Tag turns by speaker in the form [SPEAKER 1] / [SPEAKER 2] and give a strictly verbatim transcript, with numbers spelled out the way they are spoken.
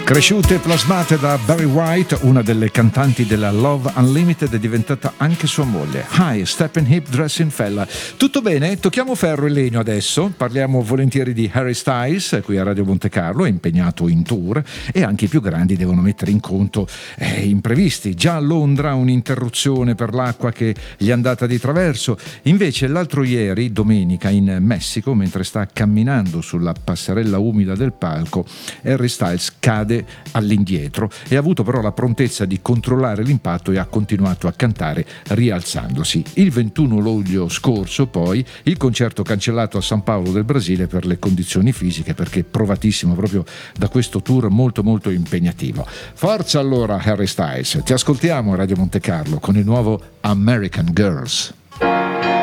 [SPEAKER 1] Cresciute e plasmate da Barry White, una delle cantanti della Love Unlimited, è diventata anche sua moglie. Hi, Steppin' Hip Dressin' Fella. Tutto bene? Tocchiamo ferro e legno adesso. Parliamo volentieri di Harry Styles, qui a Radio Monte Carlo, è impegnato in tour e anche i più grandi devono mettere in conto eh, imprevisti. Già a Londra un'interruzione per l'acqua che gli è andata di traverso. Invece l'altro ieri, domenica, in Messico, mentre sta camminando sulla passerella umida del palco, Harry Styles cade all'indietro e ha avuto però la prontezza di controllare l'impatto e ha continuato a cantare rialzandosi. Il ventuno luglio scorso poi il concerto cancellato a San Paolo del Brasile per le condizioni fisiche, perché provatissimo proprio da questo tour molto molto impegnativo. Forza allora Harry Styles, ti ascoltiamo a Radio Monte Carlo con il nuovo American Girls.